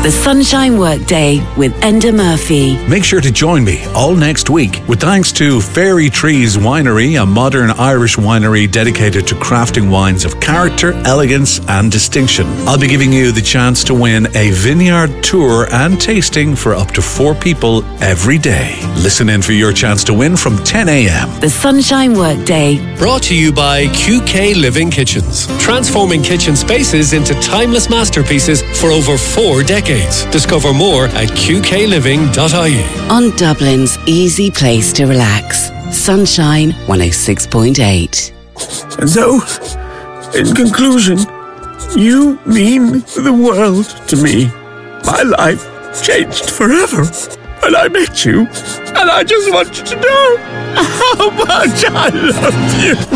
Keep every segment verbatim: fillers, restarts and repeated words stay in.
The Sunshine Workday with Enda Murphy. Make sure to join me all next week with thanks to Fairy Trees Winery, a modern Irish winery dedicated to crafting wines of character, elegance and distinction. I'll be giving you the chance to win a vineyard tour and tasting for up to four people every day. Listen in for your chance to win from ten a.m. The Sunshine Workday. Brought to you by Q K Living Kitchens. Transforming kitchen spaces into timeless masterpieces for over four decades. Discover more at q k living dot i e. On Dublin's easy place to relax. Sunshine one oh six point eight. And so, in conclusion, you mean the world to me. My life changed forever when I met you, and I just want you to know how much I love you.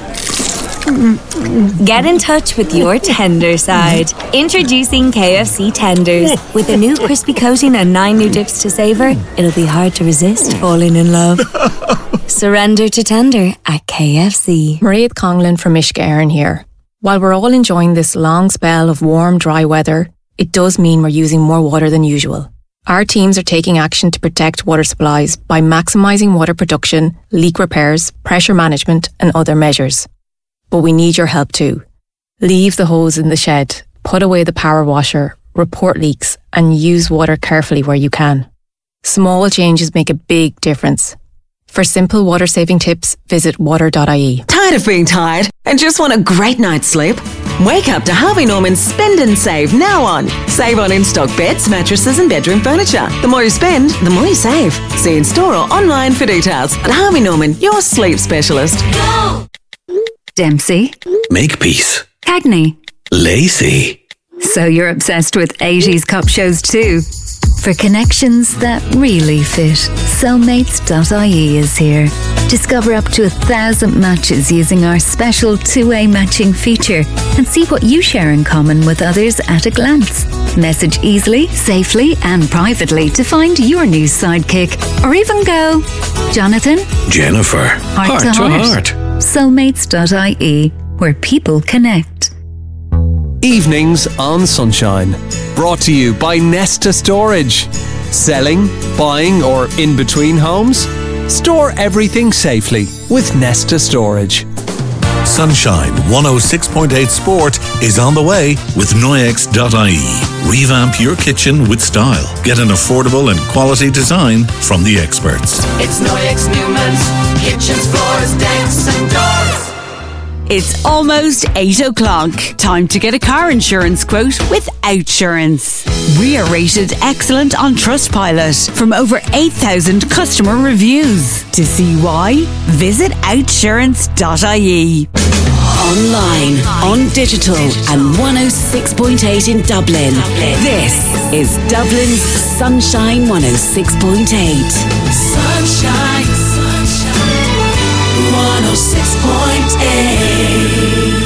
Get in touch with your tender side. Introducing K F C Tenders. With a new crispy coating and nine new dips to savour, it'll be hard to resist falling in love. Surrender to tender at K F C. Maria Conglin from Mishka Éireann here. While we're all enjoying this long spell of warm, dry weather, it does mean we're using more water than usual. Our teams are taking action to protect water supplies by maximising water production, leak repairs, pressure management and other measures. But we need your help too. Leave the hose in the shed, put away the power washer, report leaks and use water carefully where you can. Small changes make a big difference. For simple water saving tips, visit water dot I E. Tired of being tired and just want a great night's sleep? Wake up to Harvey Norman's Spend and Save now on. Save on in-stock beds, mattresses and bedroom furniture. The more you spend, the more you save. See in store or online for details. At Harvey Norman, your sleep specialist. Go! Dempsey. Makepeace. Cagney. Lacey. So you're obsessed with eighties cop shows too? For connections that really fit, Cellmates dot I E is here. Discover up to a thousand matches using our special two-way matching feature and see what you share in common with others at a glance. Message easily, safely and privately to find your new sidekick. Or even go, Jonathan, Jennifer, heart, heart to to heart. heart. Cellmates dot I E, where people connect. Evenings on Sunshine. Brought to you by Nesta Storage. Selling, buying or in between homes? Store everything safely with Nesta Storage. Sunshine one oh six point eight Sport is on the way with Noyex dot I E. Revamp your kitchen with style. Get an affordable and quality design from the experts. It's Noyex Newman's kitchens, floors, decks and doors. It's almost eight o'clock. Time to get a car insurance quote with Outsurance. We are rated excellent on Trustpilot from over eight thousand customer reviews. To see why, visit outsurance dot I E. Online, on digital and one oh six point eight in Dublin. This is Dublin's Sunshine one oh six point eight. Sunshine, sunshine, one oh six point eight.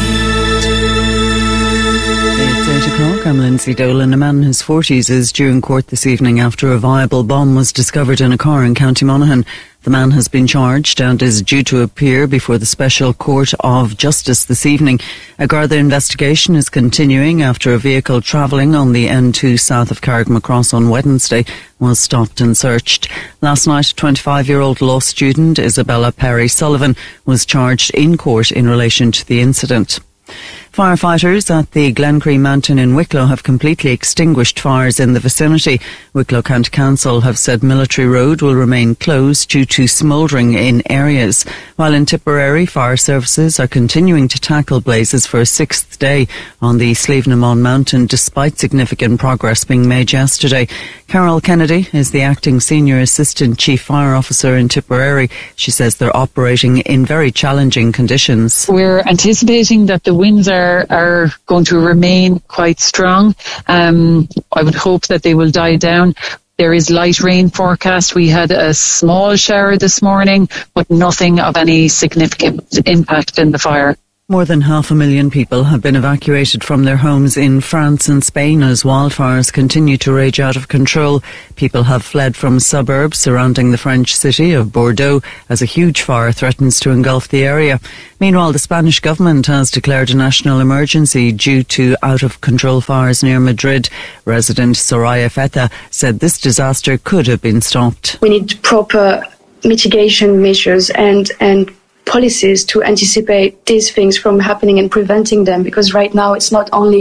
It's eight o'clock. I'm Lindsay Dolan. A man in his forties is due in court this evening after a viable bomb was discovered in a car in County Monaghan. The man has been charged and is due to appear before the Special Court of Justice this evening. A Garda investigation is continuing after a vehicle travelling on the N two south of Carrickmacross on Wednesday was stopped and searched. Last night, twenty-five-year-old law student Isabella Perry Sullivan was charged in court in relation to the incident. Firefighters at the Glencree Mountain in Wicklow have completely extinguished fires in the vicinity. Wicklow County Council have said Military Road will remain closed due to smouldering in areas. While in Tipperary, fire services are continuing to tackle blazes for a sixth day on the Slievenamon Mountain, despite significant progress being made yesterday. Carol Kennedy is the acting Senior Assistant Chief Fire Officer in Tipperary. She says they're operating in very challenging conditions. We're anticipating that the winds are are going to remain quite strong. Um, I would hope that they will die down. There is light rain forecast. We had a small shower this morning, but nothing of any significant impact in the fire. More than half a million people have been evacuated from their homes in France and Spain as wildfires continue to rage out of control. People have fled from suburbs surrounding the French city of Bordeaux as a huge fire threatens to engulf the area. Meanwhile, the Spanish government has declared a national emergency due to out-of-control fires near Madrid. Resident Soraya Feta said this disaster could have been stopped. We need proper mitigation measures and and policies to anticipate these things from happening and preventing them, because right now it's not only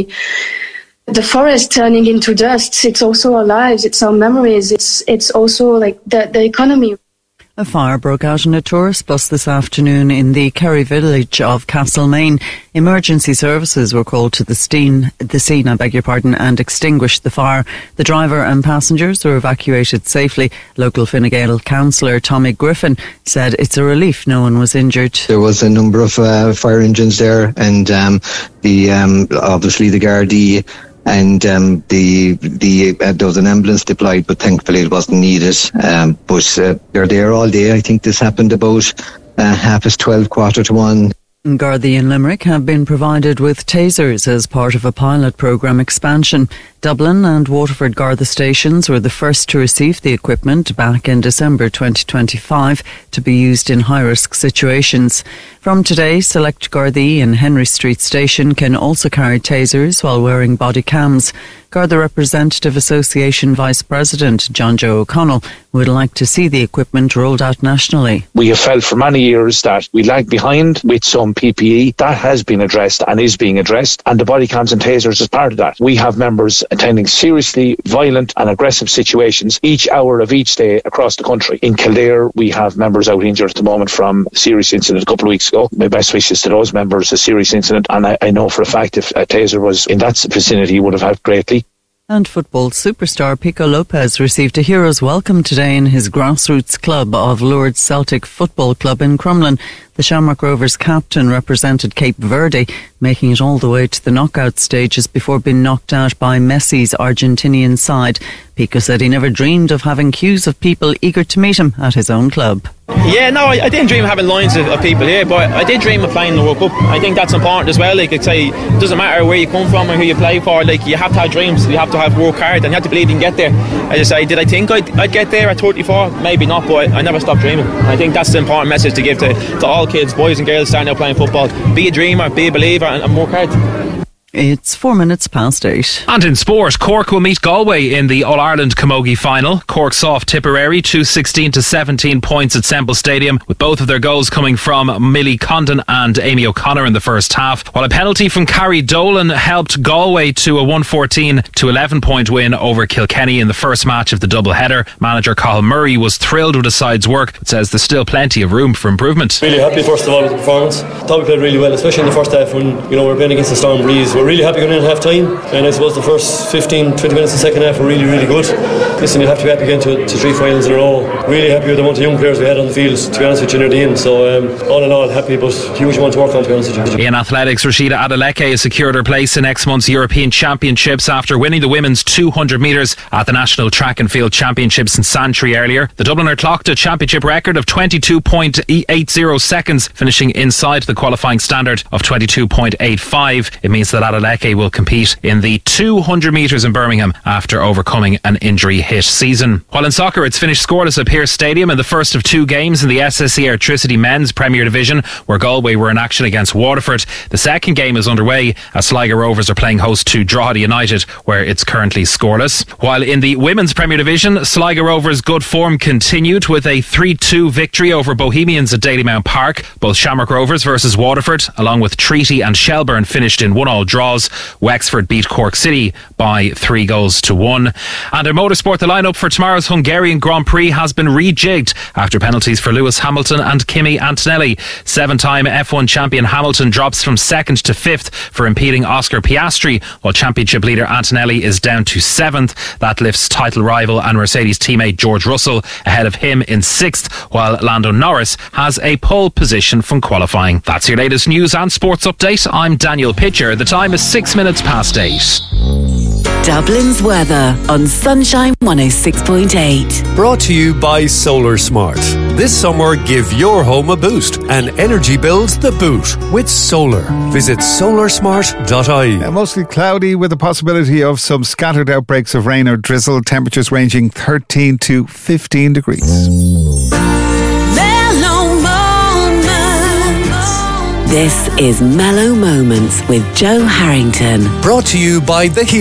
the forest turning into dust, it's also our lives, it's our memories, it's it's also like the, the economy. A fire broke out in a tourist bus this afternoon in the Kerry village of Castlemaine. Emergency services were called to the scene, the scene, I beg your pardon, and extinguished the fire. The driver and passengers were evacuated safely. Local Fine Gael councillor Tommy Griffin said it's a relief no one was injured. There was a number of uh, fire engines there, and um, the um, obviously the Gardaí. And um, the the uh, there was an ambulance deployed, but thankfully it wasn't needed. Um, but uh, they're there all day. I think this happened about uh, half past twelve, quarter to one. Gardaí and Limerick have been provided with tasers as part of a pilot programme expansion. Dublin and Waterford Garda stations were the first to receive the equipment back in December twenty twenty-five to be used in high-risk situations. From today, select Gardaí in Henry Street Station can also carry tasers while wearing body cams. Garda Representative Association Vice President John Joe O'Connell would like to see the equipment rolled out nationally. We have felt for many years that we lag behind with some P P E. That has been addressed and is being addressed, and the body cams and tasers is part of that. We have members attending seriously violent and aggressive situations each hour of each day across the country. In Kildare, we have members out injured at the moment from a serious incident a couple of weeks ago. My best wishes to those members, a serious incident, and I, I know for a fact if a taser was in that vicinity, he would have helped greatly. And football superstar Pico Lopez received a hero's welcome today in his grassroots club of Lourdes Celtic Football Club in Crumlin. The Shamrock Rovers captain represented Cape Verde, making it all the way to the knockout stages before being knocked out by Messi's Argentinian side. Pico said he never dreamed of having queues of people eager to meet him at his own club. Yeah, no, I, I didn't dream of having lines of, of people here, but I did dream of playing the World Cup. I think that's important as well. Like I'd say, it doesn't matter where you come from or who you play for. Like you have to have dreams, you have to have work hard, and you have to believe you can get there. I just say, did I think I'd, I'd get there at thirty-four? Maybe not, but I, I never stopped dreaming. I think that's the important message to give to, to all kids, boys and girls starting out playing football. Be a dreamer, be a believer, and, and work hard. It's four minutes past eight. And in sport, Cork will meet Galway in the All-Ireland Camogie final. Cork saw off Tipperary two sixteen to seventeen points at Semple Stadium, with both of their goals coming from Millie Condon and Amy O'Connor in the first half, while a penalty from Carrie Dolan helped Galway to a one fourteen to eleven point win over Kilkenny in the first match of the double-header. Manager Cathal Murray was thrilled with the side's work, but says there's still plenty of room for improvement. Really happy first of all with the performance. Thought we played really well, especially in the first half when you know we were playing against the storm breeze. We're really happy going in at half time, and I suppose the first fifteen to twenty minutes of the second half were really really good. Listen, you have to be happy again to, to three finals in a row. Really happy with the amount of young players we had on the field, to be honest with you, near the end. So um, all in all happy, but huge amount to work on, to be honest with you. In athletics, Rashida Adeleke has secured her place in next month's European Championships after winning the women's two hundred metres at the National Track and Field Championships in Santry earlier. The Dubliner clocked a championship record of twenty-two point eight zero seconds, finishing inside the qualifying standard of twenty-two point eight five. It means that Adeleke will compete in the two hundred metres in Birmingham after overcoming an injury-hit season. While in soccer, it's finished scoreless at Pearse Stadium in the first of two games in the S S E Airtricity Men's Premier Division, where Galway were in action against Waterford. The second game is underway as Sligo Rovers are playing host to Drogheda United, where it's currently scoreless. While in the Women's Premier Division, Sligo Rovers' good form continued with a three two victory over Bohemians at Dalymount Park. Both Shamrock Rovers versus Waterford, along with Treaty and Shelburne, finished in one-all draws. Wexford beat Cork City by three goals to one. And in motorsport, the lineup for tomorrow's Hungarian Grand Prix has been rejigged after penalties for Lewis Hamilton and Kimi Antonelli. Seven-time F one champion Hamilton drops from second to fifth for impeding Oscar Piastri, while championship leader Antonelli is down to seventh. That lifts title rival and Mercedes teammate George Russell ahead of him in sixth, while Lando Norris has a pole position from qualifying. That's your latest news and sports update. I'm Daniel Pitcher. The time is six minutes past eight. Dublin's weather on Sunshine one oh six point eight. Brought to you by Solar Smart. This summer, give your home a boost and energy bills the boot with solar. Visit solar smart dot I E. Yeah, mostly cloudy with the possibility of some scattered outbreaks of rain or drizzle. Temperatures ranging thirteen to fifteen degrees. This is Mellow Moments with Joe Harrington. Brought to you by the